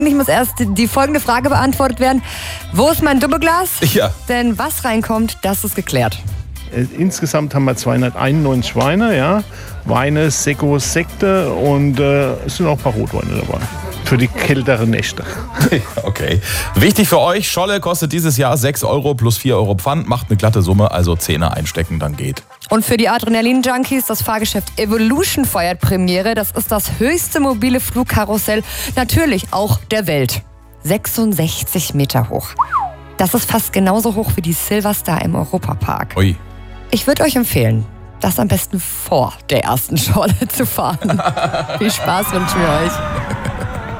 Ich muss erst die folgende Frage beantwortet werden. Wo ist mein Doppelglas? Ja. Denn was reinkommt, das ist geklärt. Insgesamt haben wir 291 Weine, ja. Weine, Sekos, Sekte und es sind auch ein paar Rotweine dabei. Für die kälteren Nächte. Okay. Wichtig für euch, Scholle kostet dieses Jahr 6 Euro plus 4 Euro Pfand. Macht eine glatte Summe, also Zehner einstecken, dann geht. Und für die Adrenalin-Junkies, das Fahrgeschäft Evolution feiert Premiere. Das ist das höchste mobile Flugkarussell, natürlich auch der Welt. 66 Meter hoch. Das ist fast genauso hoch wie die Silverstar im Europapark. Ui. Ich würde euch empfehlen, das am besten vor der ersten Scholle zu fahren. Viel Spaß wünschen wir euch.